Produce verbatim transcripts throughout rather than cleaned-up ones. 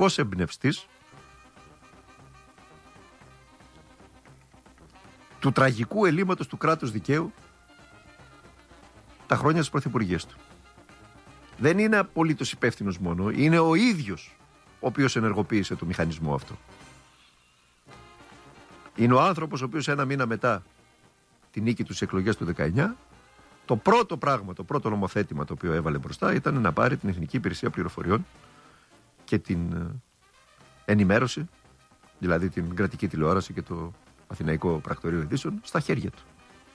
βασικός εμπνευστής του τραγικού ελλείμματος του κράτους δικαίου τα χρόνια της πρωθυπουργίας του. Δεν είναι απολύτως υπεύθυνος μόνο, είναι ο ίδιος ο οποίος ενεργοποίησε το μηχανισμό αυτό. Είναι ο άνθρωπος ο οποίος ένα μήνα μετά τη νίκη του στις εκλογές του δεκαεννιά, το πρώτο πράγμα, το πρώτο νομοθέτημα το οποίο έβαλε μπροστά ήταν να πάρει την Εθνική Υπηρεσία Πληροφοριών και την ενημέρωση, δηλαδή την κρατική τηλεόραση και το Αθηναϊκό Πρακτορείο Ειδήσεων, στα χέρια του.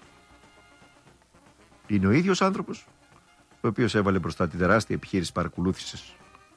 Είναι ο ίδιος άνθρωπος ο οποίος έβαλε μπροστά τη τεράστια επιχείρηση παρακολούθησης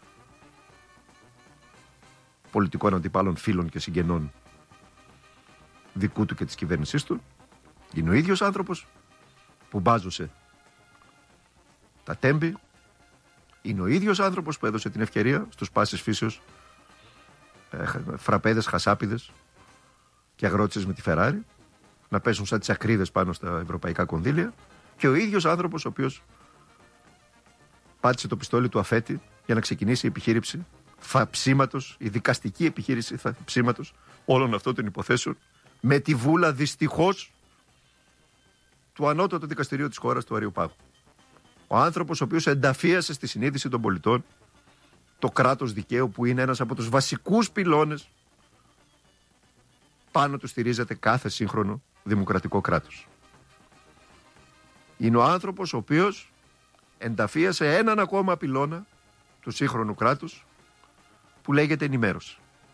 πολιτικών αντιπάλων, φίλων και συγγενών δικού του και της κυβέρνησής του. Είναι ο ίδιος άνθρωπος που μπάζωσε τα τέμπη. Είναι ο ίδιος άνθρωπος που έδωσε την ευκαιρία στους πάσης φύσεως ε, φραπέδες, χασάπιδες και αγρότησες με τη Φεράρι να πέσουν σαν τις ακρίδες πάνω στα ευρωπαϊκά κονδύλια, και ο ίδιος άνθρωπος ο οποίος πάτησε το πιστόλι του αφέτη για να ξεκινήσει η επιχείρηση θαψίματος, η δικαστική επιχείρηση θαψίματος όλων αυτών των υποθέσεων, με τη βούλα δυστυχώς του ανώτατου δικαστηρίου της χώρας, του Αριοπάγου. Ο άνθρωπος ο οποίος ενταφίασε στη συνείδηση των πολιτών το κράτος δικαίου, που είναι ένας από τους βασικούς πυλώνες πάνω του στηρίζεται κάθε σύγχρονο δημοκρατικό κράτος. Είναι ο άνθρωπος ο οποίος ενταφίασε έναν ακόμα πυλώνα του σύγχρονου κράτους που λέγεται ενημέρωση.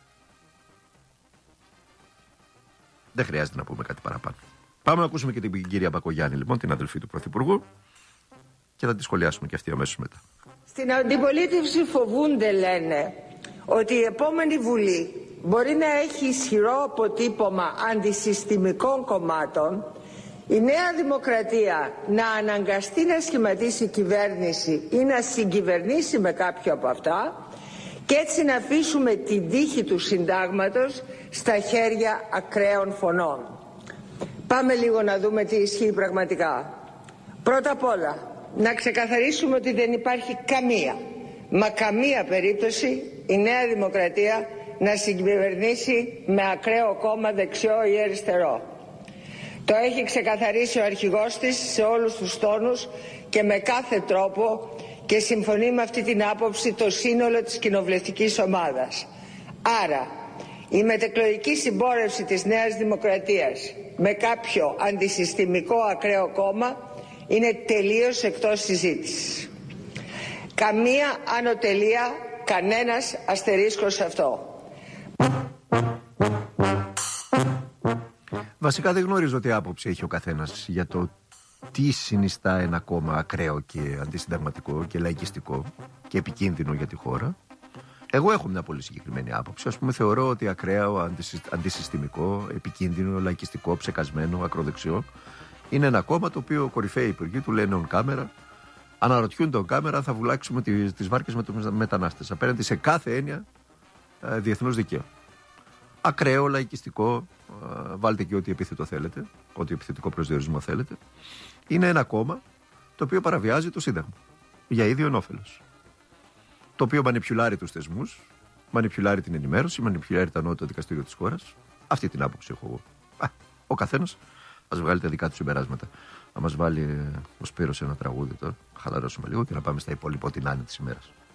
Δεν χρειάζεται να πούμε κάτι παραπάνω. Πάμε να ακούσουμε και την κυρία Μπακογιάννη, λοιπόν, την αδελφή του Πρωθυπουργού, και θα τη σχολιάσουμε και αυτή αμέσως μετά. Στην αντιπολίτευση φοβούνται, λένε, ότι η επόμενη Βουλή μπορεί να έχει ισχυρό αποτύπωμα αντισυστημικών κομμάτων, η Νέα Δημοκρατία να αναγκαστεί να σχηματίσει κυβέρνηση ή να συγκυβερνήσει με κάποιο από αυτά, και έτσι να αφήσουμε την τύχη του συντάγματος στα χέρια ακραίων φωνών. Πάμε λίγο να δούμε τι ισχύει πραγματικά. Πρώτα απ' όλα, να ξεκαθαρίσουμε ότι δεν υπάρχει καμία, μα καμία περίπτωση η Νέα Δημοκρατία να συγκυβερνήσει με ακραίο κόμμα, δεξιό ή αριστερό. Το έχει ξεκαθαρίσει ο αρχηγός της σε όλους τους τόνους και με κάθε τρόπο, και συμφωνεί με αυτή την άποψη το σύνολο της κοινοβουλευτικής ομάδας. Άρα, η μετεκλογική συμπόρευση της Νέας Δημοκρατίας με κάποιο αντισυστημικό ακραίο κόμμα είναι τελείως εκτός συζήτησης. Καμία ανωτελεία, κανένας αστερίσκος σε αυτό. Βασικά δεν γνωρίζω τι άποψη έχει ο καθένας για το τι συνιστά ένα κόμμα ακραίο και αντισυνταγματικό και λαϊκιστικό και επικίνδυνο για τη χώρα. Εγώ έχω μια πολύ συγκεκριμένη άποψη. Ας πούμε, θεωρώ ότι ακραίο, αντισυστημικό, επικίνδυνο, λαϊκιστικό, ψεκασμένο, ακροδεξιό είναι ένα κόμμα το οποίο κορυφαίοι υπουργοί του λένε on camera, αναρωτιούνται on camera αν θα βουλάξουμε τις, τις βάρκες με τους μετανάστες απέναντι σε κάθε έννοια ε, διεθνούς δικαίου. Ακραίο, λαϊκιστικό, ε, βάλτε και ό,τι επίθετο θέλετε, ό,τι επιθετικό προσδιορισμό θέλετε. Είναι ένα κόμμα το οποίο παραβιάζει το Σύνταγμα για ίδιον όφελος. Το οποίο μανιπιουλάρει τους θεσμούς, μανιπιουλάρει την ενημέρωση, μανιπιουλάρει το ανώτατο δικαστήριο της χώρας. Αυτή την άποψη έχω εγώ. Α, ο καθένας ας βγάλει τα δικά του συμπεράσματα. Να μας βάλει ο Σπύρος ένα τραγούδι τώρα, χαλαρώσουμε λίγο και να πάμε στα υπόλοιπα ό,τι να είναι της ημέρας.